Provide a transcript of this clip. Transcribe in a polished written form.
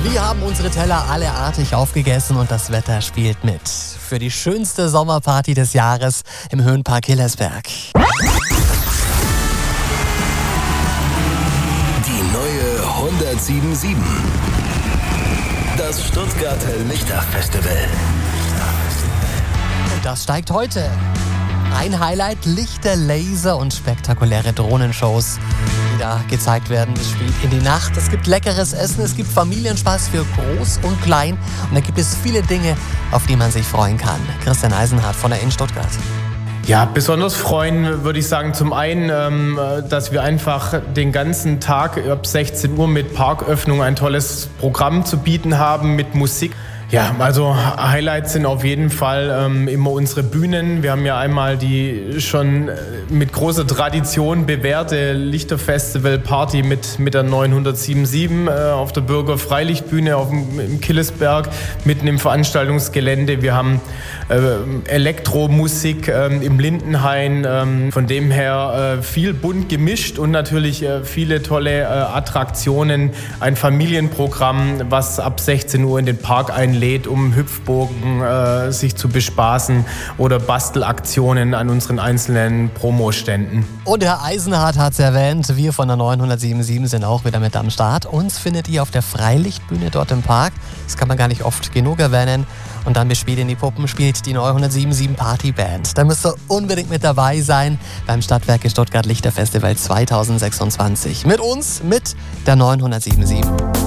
Wir haben unsere Teller alle artig aufgegessen und das Wetter spielt mit. Für die schönste Sommerparty des Jahres im Höhenpark Hillersberg. Die neue 107.7. Das Stuttgarter Lichterfestival. Das steigt heute. Ein Highlight: Lichter, Laser und spektakuläre Drohnenshows, die da gezeigt werden. Es spielt in die Nacht, es gibt leckeres Essen, es gibt Familienspaß für Groß und Klein und da gibt es viele Dinge, auf die man sich freuen kann. Christian Eisenhardt von der in Stuttgart. Ja, besonders freuen würde ich sagen, zum einen, dass wir einfach den ganzen Tag ab 16 Uhr mit Parköffnung ein tolles Programm zu bieten haben mit Musik. Ja, also Highlights sind auf jeden Fall immer unsere Bühnen. Wir haben ja einmal die schon mit großer Tradition bewährte Lichterfestival-Party mit der 907.7 auf der Bürger-Freilichtbühne im Killesberg, mitten im Veranstaltungsgelände. Wir haben Elektromusik im Lindenhain, von dem her viel bunt gemischt und natürlich viele tolle Attraktionen. Ein Familienprogramm, was ab 16 Uhr in den Park einlädt, um Hüpfburgen sich zu bespaßen oder Bastelaktionen an unseren einzelnen Promoständen. Und Herr Eisenhardt hat es erwähnt, wir von der 907.7 sind auch wieder mit am Start. Uns findet ihr auf der Freilichtbühne dort im Park. Das kann man gar nicht oft genug erwähnen. Und dann bespielt in die Puppen spielt die 907.7 Partyband. Da müsst ihr unbedingt mit dabei sein beim Stadtwerke Stuttgart Lichterfestival 2026. Mit uns, mit der 907.7.